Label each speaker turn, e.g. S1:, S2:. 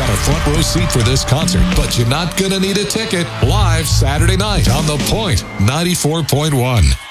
S1: got a front row seat for this concert, but you're not going to need a ticket. Live Saturday night on The Point 94.1.